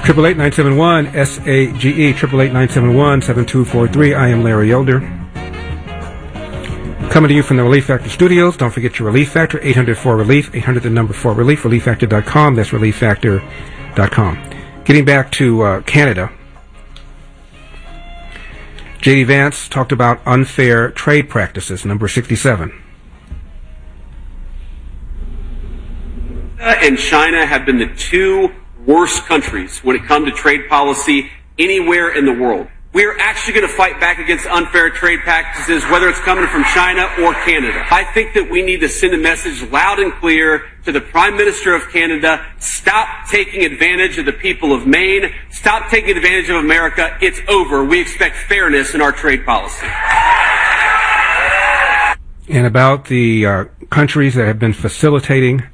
888-971-SAGE, 888-971-7243. I am Larry Elder. Coming to you from the Relief Factor Studios. Don't forget your Relief Factor, 800-4RELIEF, 800-4RELIEF, ReliefFactor.com. That's ReliefFactor.com. Getting back to Canada, J.D. Vance talked about unfair trade practices, number 67. And China have been the two worst countries when it comes to trade policy anywhere in the world. We're actually going to fight back against unfair trade practices, whether it's coming from China or Canada. I think that we need to send a message loud and clear to the Prime Minister of Canada. Stop taking advantage of the people of Maine. Stop taking advantage of America. It's over. We expect fairness in our trade policy. And about the countries that have been facilitating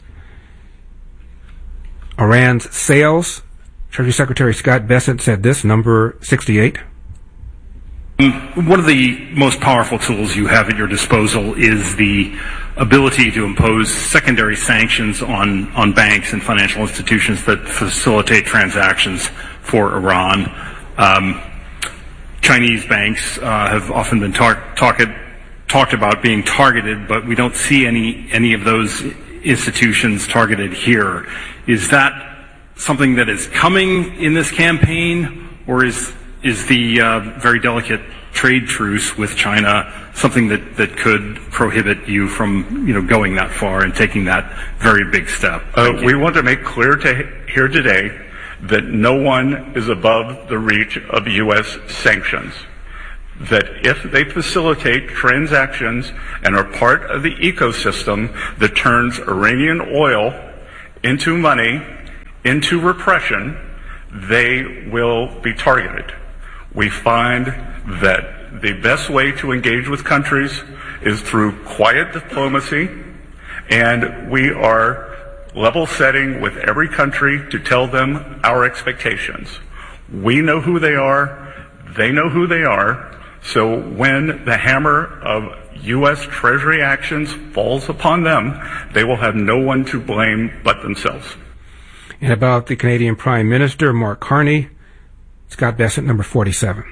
Iran's sales, Treasury Secretary Scott Bessent said this, number 68. One of the most powerful tools you have at your disposal is the ability to impose secondary sanctions on banks and financial institutions that facilitate transactions for Iran. Chinese banks have often been talked about being targeted, but we don't see any of those institutions targeted here. Is that something that is coming in this campaign, or is the very delicate trade truce with China something that could prohibit you from going that far and taking that very big step? We want to make clear here today that no one is above the reach of U.S. sanctions. That if they facilitate transactions and are part of the ecosystem that turns Iranian oil into money, into repression, they will be targeted. We find that the best way to engage with countries is through quiet diplomacy, and we are level setting with every country to tell them our expectations. We know who they are, they know who they are, so when the hammer of U.S. Treasury actions falls upon them, they will have no one to blame but themselves. And about the Canadian Prime Minister, Mark Carney, Scott Bessent, number 47.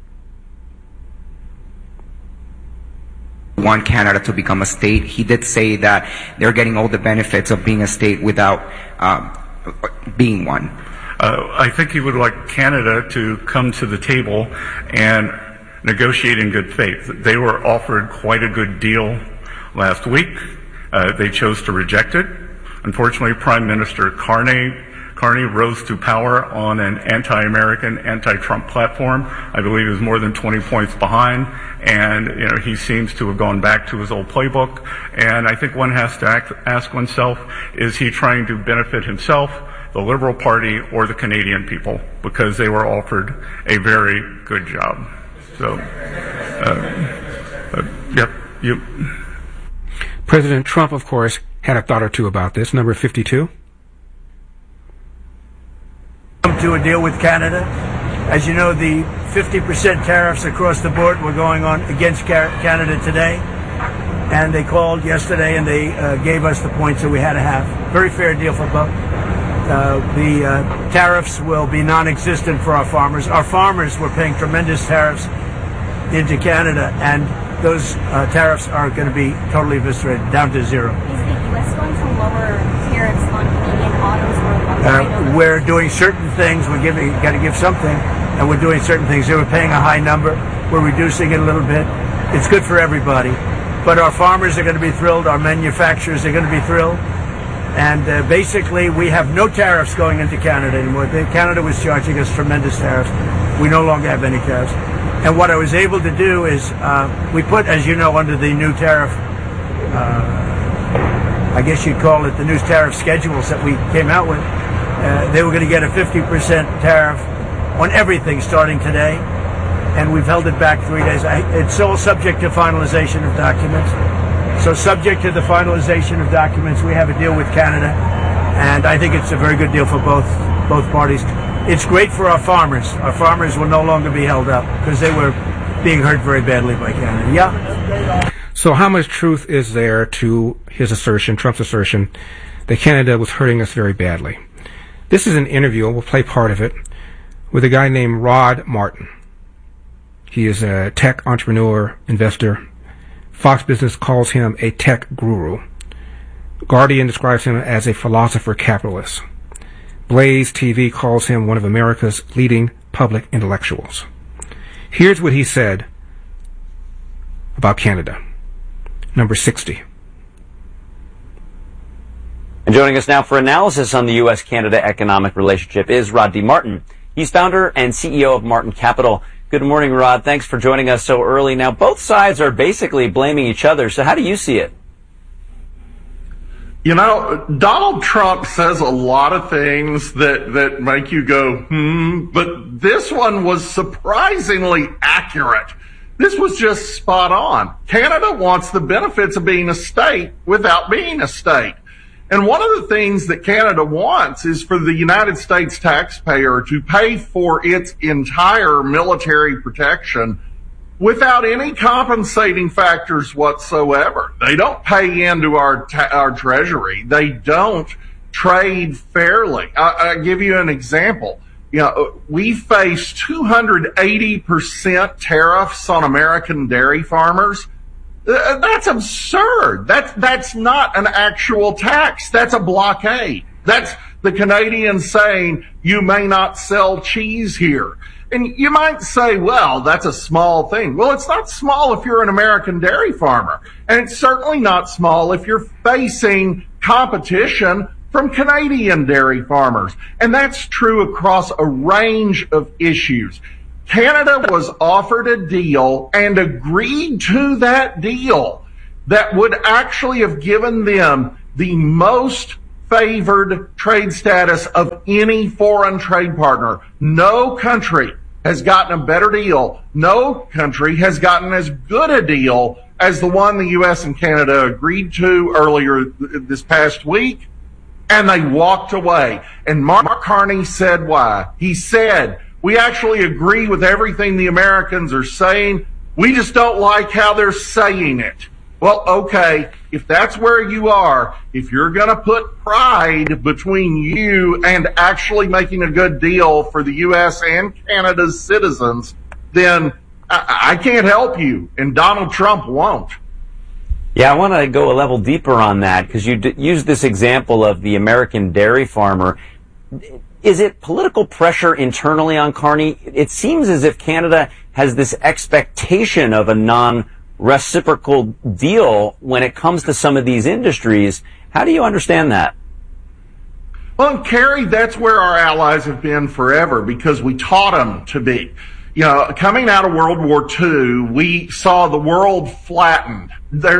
Want Canada to become a state. He did say that they're getting all the benefits of being a state without being one. I think he would like Canada to come to the table and negotiate in good faith. They were offered quite a good deal last week. They chose to reject it. Unfortunately, Prime Minister Carney rose to power on an anti-American, anti-Trump platform. I believe he was more than 20 points behind, and he seems to have gone back to his old playbook. And I think one has to ask oneself, is he trying to benefit himself, the Liberal Party, or the Canadian people? Because they were offered a very good job. So, yep. President Trump, of course, had a thought or two about this. Number 52. Come to a deal with Canada. As you know, the 50% tariffs across the board were going on against Canada today. And they called yesterday and they gave us the points that we had to have. Very fair deal for both. The tariffs will be non-existent for our farmers. Our farmers were paying tremendous tariffs into Canada, and those tariffs are going to be totally eviscerated, down to zero. Is the U.S. going to lower tariffs on Canadian autos or we're doing certain things. Got to give something, and we're doing certain things. They were paying a high number. We're reducing it a little bit. It's good for everybody. But our farmers are going to be thrilled. Our manufacturers are going to be thrilled. And basically, we have no tariffs going into Canada anymore. Canada was charging us tremendous tariffs. We no longer have any tariffs. And what I was able to do is we put, as you know, under the new tariff, I guess you'd call it the new tariff schedules that we came out with, they were going to get a 50% tariff on everything starting today. And we've held it back 3 days. It's all subject to finalization of documents. So subject to the finalization of documents, we have a deal with Canada. And I think it's a very good deal for both parties. It's great for our farmers. Our farmers will no longer be held up because they were being hurt very badly by Canada. Yeah. So how much truth is there to his assertion, Trump's assertion, that Canada was hurting us very badly? This is an interview, we'll play part of it, with a guy named Rod Martin. He is a tech entrepreneur, investor. Fox Business calls him a tech guru. Guardian describes him as a philosopher capitalist. Blaze TV calls him one of America's leading public intellectuals. Here's what he said about Canada. Number 60. And joining us now for analysis on the U.S.-Canada economic relationship is Rod D. Martin. He's founder and CEO of Martin Capital. Good morning, Rod. Thanks for joining us so early. Now, both sides are basically blaming each other, so how do you see it? You know, Donald Trump says a lot of things that make you go, but this one was surprisingly accurate. This was just spot on. Canada wants the benefits of being a state without being a state. And one of the things that Canada wants is for the United States taxpayer to pay for its entire military protection without any compensating factors whatsoever. They don't pay into our treasury. They don't trade fairly. I'll give you an example. You know, we face 280% tariffs on American dairy farmers. That's absurd. That's not an actual tax. That's a blockade. That's the Canadians saying you may not sell cheese here. And you might say, well, that's a small thing. Well, it's not small if you're an American dairy farmer. And it's certainly not small if you're facing competition from Canadian dairy farmers. And that's true across a range of issues. Canada was offered a deal and agreed to that deal that would actually have given them the most favored trade status of any foreign trade partner. No country has gotten a better deal. No country has gotten as good a deal as the one the U.S. and Canada agreed to earlier this past week, and they walked away. And Mark Carney said why. He said, we actually agree with everything the Americans are saying. We just don't like how they're saying it. Well, okay, if that's where you are, if you're going to put pride between you and actually making a good deal for the U.S. and Canada's citizens, then I can't help you, and Donald Trump won't. Yeah, I want to go a level deeper on that, because you used this example of the American dairy farmer. Is it political pressure internally on Carney? It seems as if Canada has this expectation of a non-reciprocal deal when it comes to some of these industries. How do you understand that? Well, Kerry, that's where our allies have been forever, because we taught them to be. You know, coming out of World War II, we saw the world flattened.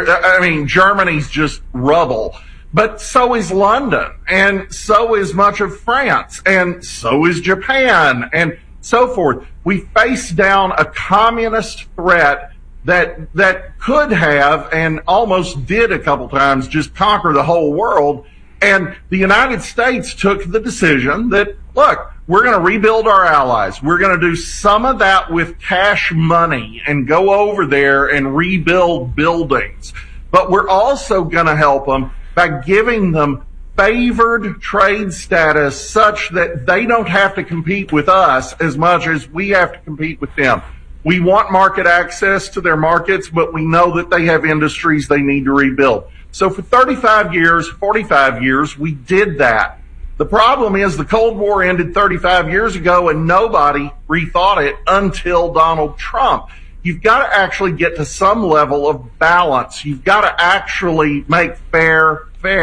Germany's just rubble. But so is London, and so is much of France, and so is Japan, and so forth. We face down a communist threat that could have, and almost did a couple times, just conquer the whole world. And the United States took the decision that, look, we're going to rebuild our allies. We're going to do some of that with cash money and go over there and rebuild buildings. But we're also going to help them by giving them favored trade status such that they don't have to compete with us as much as we have to compete with them. We want market access to their markets, but we know that they have industries they need to rebuild. So for 35 years, 45 years, we did that. The problem is the Cold War ended 35 years ago and nobody rethought it until Donald Trump. You've got to actually get to some level of balance. You've got to actually make fair.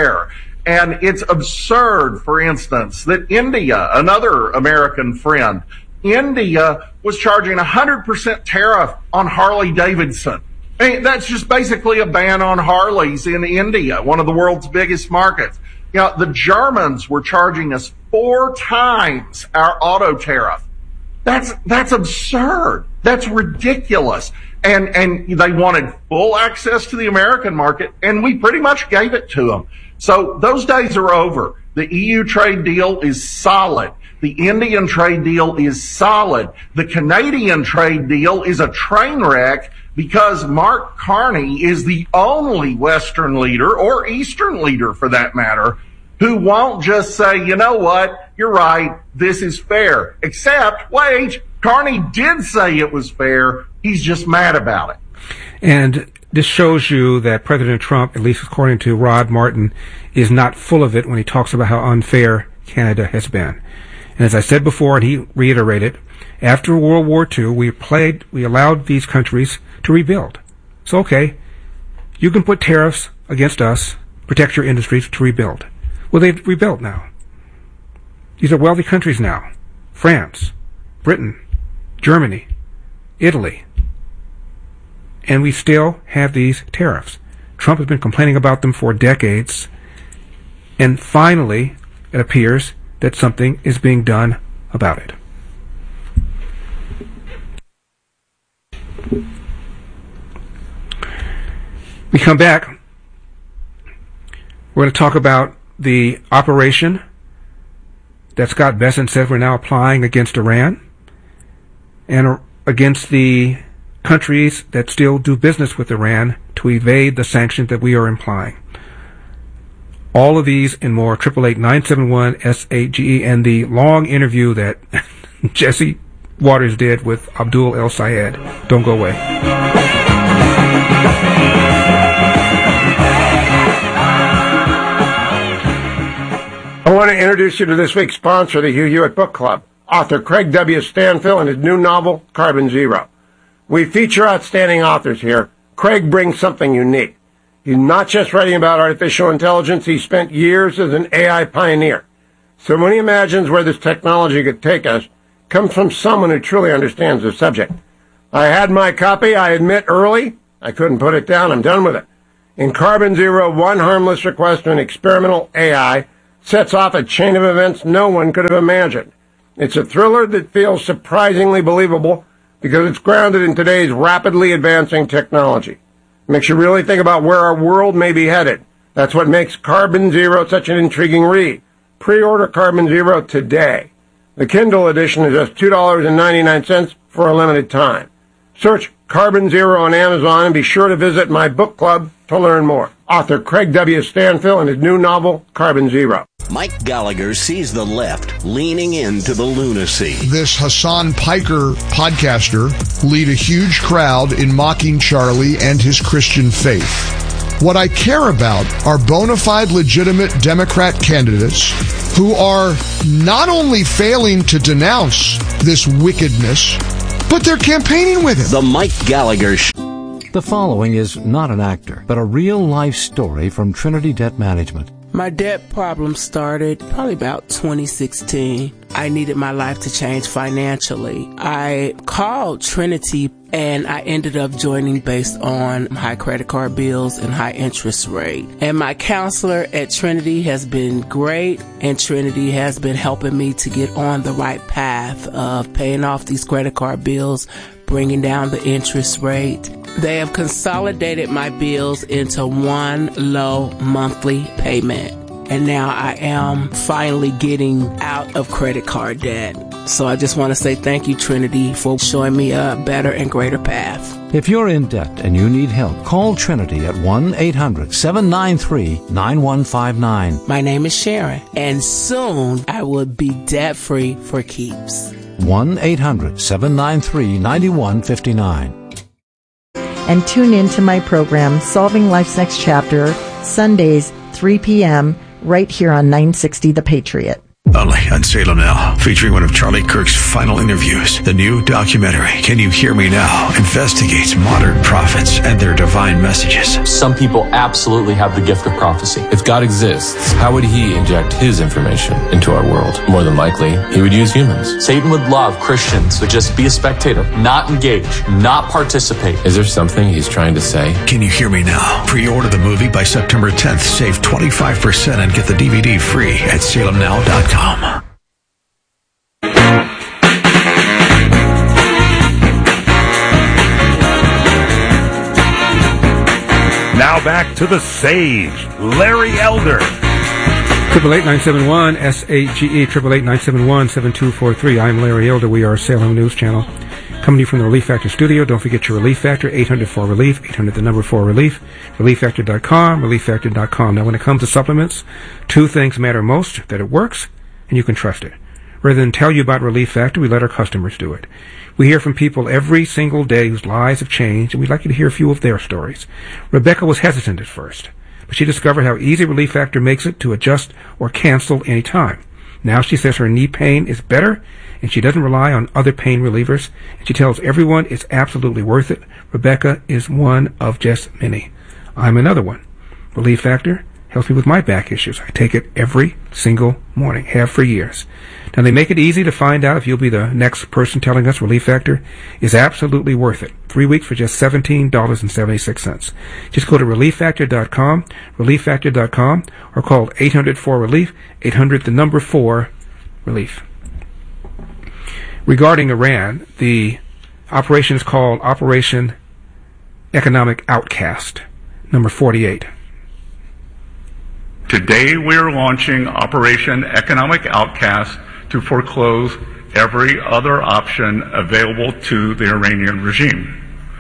And it's absurd, for instance, that India, another American friend, India was charging 100% tariff on Harley Davidson. I mean, that's just basically a ban on Harleys in India, one of the world's biggest markets. You know, the Germans were charging us 4 times our auto tariff. That's absurd. That's ridiculous. And they wanted full access to the American market, and we pretty much gave it to them. So those days are over. The EU trade deal is solid. The Indian trade deal is solid. The Canadian trade deal is a train wreck because Mark Carney is the only Western leader, or Eastern leader for that matter, who won't just say, you know what, you're right, this is fair. Except, wait, Carney did say it was fair. He's just mad about it. And this shows you that President Trump, at least according to Rod Martin, is not full of it when he talks about how unfair Canada has been. And as I said before, and he reiterated, after World War II, we allowed these countries to rebuild. So, okay, you can put tariffs against us, protect your industries to rebuild. Well, they've rebuilt now. These are wealthy countries now. France, Britain, Germany, Italy. And we still have these tariffs. Trump has been complaining about them for decades. And finally, it appears that something is being done about it. We come back. We're going to talk about the operation that Scott Bessent said we're now applying against Iran and against the countries that still do business with Iran to evade the sanctions that we are implying. All of these and more, 888-971-SAGE, and the long interview that Jesse Waters did with Abdul El Sayed. Don't go away. I want to introduce you to this week's sponsor, the Hugh Hewitt Book Club, author Craig W. Stanfill and his new novel, Carbon Zero. We feature outstanding authors here. Craig brings something unique. He's not just writing about artificial intelligence, he spent years as an AI pioneer. So when he imagines where this technology could take us, it comes from someone who truly understands the subject. I had my copy, I admit early, I couldn't put it down, I'm done with it. In Carbon Zero, one harmless request to an experimental AI sets off a chain of events no one could have imagined. It's a thriller that feels surprisingly believable because it's grounded in today's rapidly advancing technology. It makes you really think about where our world may be headed. That's what makes Carbon Zero such an intriguing read. Pre-order Carbon Zero today. The Kindle edition is just $2.99 for a limited time. Search Carbon Zero on Amazon and be sure to visit my book club to learn more. Author Craig W. Stanfill and his new novel, Carbon Zero. Mike Gallagher sees the left leaning into the lunacy. This Hassan Piker podcaster lead a huge crowd in mocking Charlie and his Christian faith. What I care about are bona fide legitimate Democrat candidates who are not only failing to denounce this wickedness, but they're campaigning with it. The Mike Gallagher Show. The following is not an actor, but a real-life story from Trinity Debt Management. My debt problem started probably about 2016. I needed my life to change financially. I called Trinity and I ended up joining based on high credit card bills and high interest rate. And my counselor at Trinity has been great, and Trinity has been helping me to get on the right path of paying off these credit card bills, bringing down the interest rate. They have consolidated my bills into one low monthly payment. And now I am finally getting out of credit card debt. So I just want to say thank you, Trinity, for showing me a better and greater path. If you're in debt and you need help, call Trinity at 1-800-793-9159. My name is Sharon, and soon I will be debt-free for keeps. 1-800-793-9159. And tune in to my program, Solving Life's Next Chapter, Sundays, 3 p.m., right here on 960 The Patriot. Only on Salem Now, featuring one of Charlie Kirk's final interviews. The new documentary, Can You Hear Me Now?, investigates modern prophets and their divine messages. Some people absolutely have the gift of prophecy. If God exists, how would he inject his information into our world? More than likely, he would use humans. Satan would love Christians to just be a spectator, not engage, not participate. Is there something he's trying to say? Can You Hear Me Now? Pre-order the movie by September 10th. Save 25% and get the DVD free at salemnow.com. Now back to the Sage, Larry Elder. 888-971-SAGE, 888-971-7243. I'm Larry Elder. We are Salem News Channel. Coming to you from the Relief Factor studio. Don't forget your Relief Factor, 800-4RELIEF, 800-4RELIEF, ReliefFactor.com, ReliefFactor.com. Now, when it comes to supplements, two things matter most: that it works and you can trust it. Rather than tell you about Relief Factor, we let our customers do it. We hear from people every single day whose lives have changed, and we'd like you to hear a few of their stories. Rebecca was hesitant at first, but she discovered how easy Relief Factor makes it to adjust or cancel any time. Now she says her knee pain is better, and she doesn't rely on other pain relievers, and she tells everyone it's absolutely worth it. Rebecca is one of just many. I'm another one. Relief Factor helps me with my back issues. I take it every single morning, have for years. Now, they make it easy to find out if you'll be the next person telling us Relief Factor is absolutely worth it. 3 weeks for just $17.76. Just go to ReliefFactor.com, ReliefFactor.com, or call 800-4RELIEF, 800-4-RELIEF. Regarding Iran, the operation is called Operation Economic Outcast, number 48. Today we are launching Operation Economic Outcast to foreclose every other option available to the Iranian regime.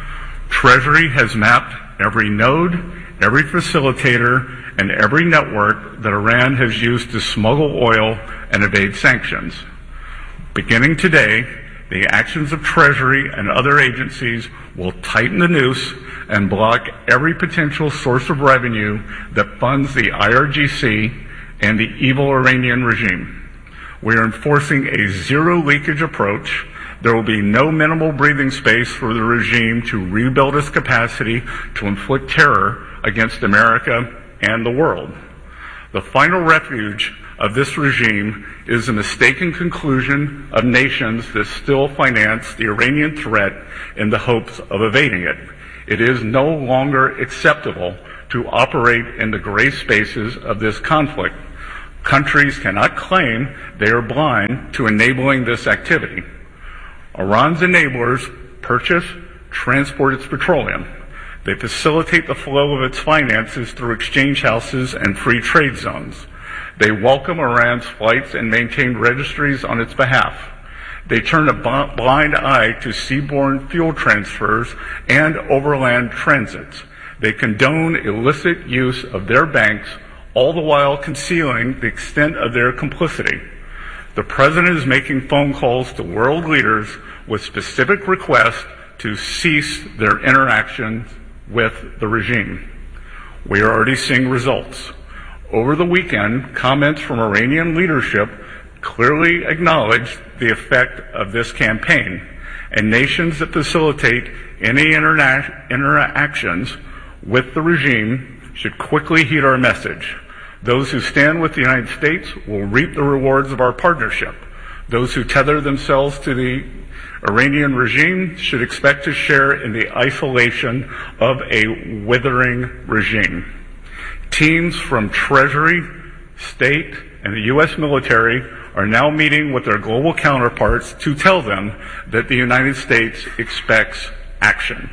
Treasury has mapped every node, every facilitator, and every network that Iran has used to smuggle oil and evade sanctions. Beginning today, the actions of Treasury and other agencies will tighten the noose and block every potential source of revenue that funds the IRGC and the evil Iranian regime. We are enforcing a zero leakage approach. There will be no minimal breathing space for the regime to rebuild its capacity to inflict terror against America and the world. The final refuge of this regime is the mistaken conclusion of nations that still finance the Iranian threat in the hopes of evading it. It is no longer acceptable to operate in the gray spaces of this conflict. Countries cannot claim they are blind to enabling this activity. Iran's enablers purchase, transport its petroleum. They facilitate the flow of its finances through exchange houses and free trade zones. They welcome Iran's flights and maintain registries on its behalf. They turn a blind eye to seaborne fuel transfers and overland transits. They condone illicit use of their banks, all the while concealing the extent of their complicity. The president is making phone calls to world leaders with specific requests to cease their interactions with the regime. We are already seeing results. Over the weekend, comments from Iranian leadership clearly acknowledged the effect of this campaign, and nations that facilitate any interactions with the regime should quickly heed our message. Those who stand with the United States will reap the rewards of our partnership. Those who tether themselves to the Iranian regime should expect to share in the isolation of a withering regime. Teams from Treasury, State, and the U.S. military are now meeting with their global counterparts to tell them that the United States expects action.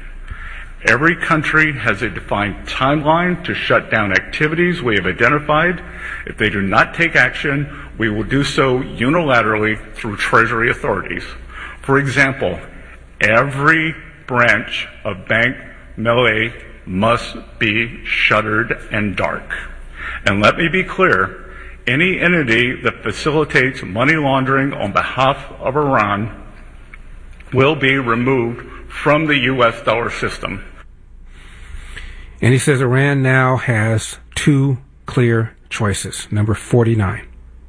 Every country has a defined timeline to shut down activities we have identified. If they do not take action, we will do so unilaterally through Treasury authorities. For example, every branch of Bank Melay must be shuttered and dark. And let me be clear, any entity that facilitates money laundering on behalf of Iran will be removed from the U.S. dollar system. And he says Iran now has two clear choices. Number 49.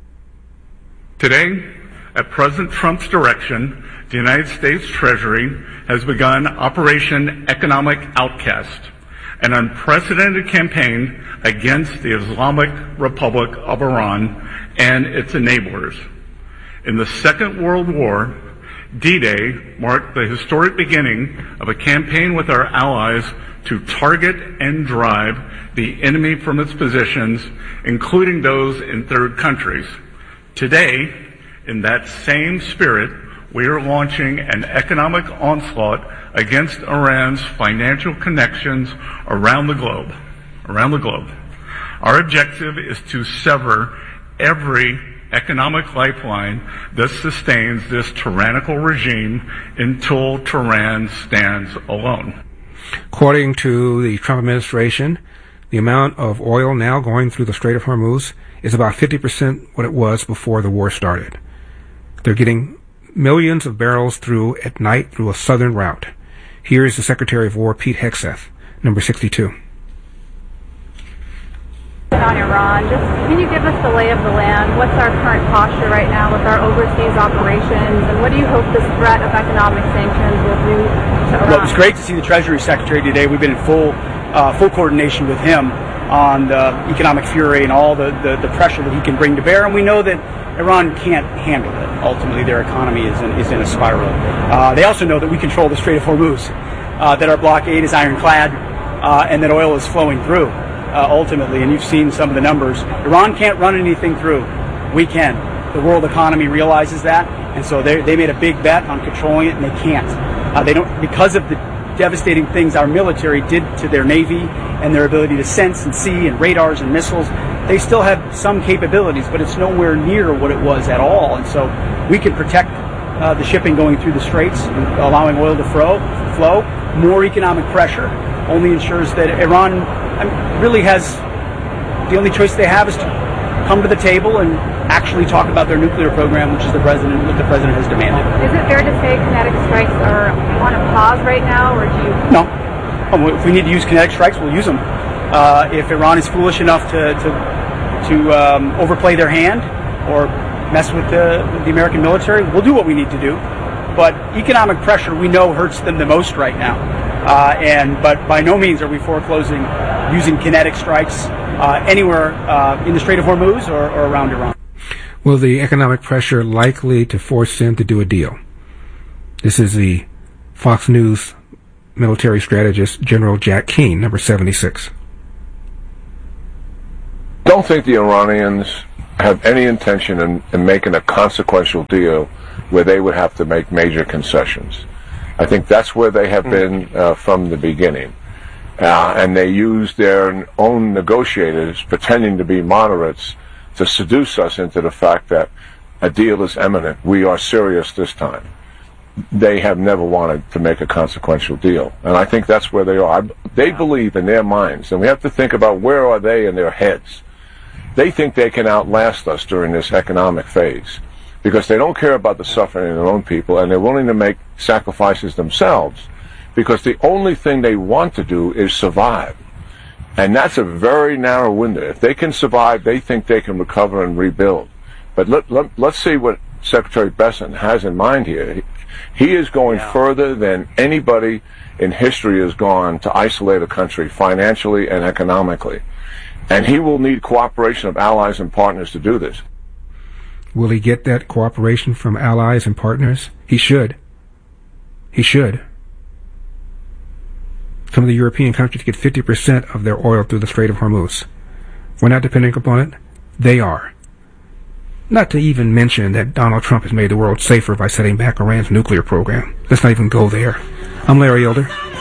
Today, at President Trump's direction, the United States Treasury has begun Operation Economic Outcast, an unprecedented campaign against the Islamic Republic of Iran and its enablers. In the Second World War, D-Day marked the historic beginning of a campaign with our allies to target and drive the enemy from its positions, including those in third countries. Today, in that same spirit, we are launching an economic onslaught against Iran's financial connections around the globe. Our objective is to sever every economic lifeline that sustains this tyrannical regime until Tehran stands alone. According to the Trump administration, the amount of oil now going through the Strait of Hormuz is about 50% what it was before the war started. They're getting millions of barrels through at night through a southern route. Here is the Secretary of War, Pete Hegseth, number 62. On Iran, just can you give us the lay of the land? What's our current posture right now with our overseas operations, and what do you hope this threat of economic sanctions will do to Iran? Well, it was great to see the Treasury Secretary today. We've been in full coordination with him on the economic fury and all the pressure that he can bring to bear, and we know that Iran can't handle it. Ultimately, their economy is in a spiral. They also know that we control the Strait of Hormuz, that our blockade is ironclad, and that oil is flowing through. Ultimately, and you've seen some of the numbers. Iran can't run anything through. We can. The world economy realizes that, and so they made a big bet on controlling it, and they can't. They don't, because of the devastating things our military did to their navy and their ability to sense and see and radars and missiles. They still have some capabilities, but it's nowhere near what it was at all. And so we can protect the shipping going through the straits, and allowing oil to flow. More economic pressure only ensures that Iran really has, the only choice they have is to come to the table and actually talk about their nuclear program, which is what the president has demanded. Is it fair to say kinetic strikes are on a pause right now, or do you? No. If we need to use kinetic strikes, we'll use them. If Iran is foolish enough to overplay their hand or mess with the American military, we'll do what we need to do. But economic pressure, we know, hurts them the most right now. But by no means are we foreclosing using kinetic strikes anywhere in the Strait of Hormuz or around Iran. Will the economic pressure likely to force them to do a deal? This is the Fox News military strategist, General Jack Keane, number 76. Don't think the Iranians have any intention in making a consequential deal where they would have to make major concessions. I think that's where they have been from the beginning. And they use their own negotiators, pretending to be moderates, to seduce us into the fact that a deal is imminent. We are serious this time. They have never wanted to make a consequential deal. And I think that's where they are. They believe in their minds, and we have to think about where are they in their heads. They think they can outlast us during this economic phase because they don't care about the suffering of their own people, and they're willing to make sacrifices themselves because the only thing they want to do is survive. And that's a very narrow window. If they can survive, they think they can recover and rebuild. But let's see what Secretary Bessent has in mind here. He is going further than anybody in history has gone to isolate a country financially and economically. And he will need cooperation of allies and partners to do this. Will he get that cooperation from allies and partners? He should. He should. Some of the European countries get 50% of their oil through the Strait of Hormuz. We're not depending upon it. They are. Not to even mention that Donald Trump has made the world safer by setting back Iran's nuclear program. Let's not even go there. I'm Larry Elder.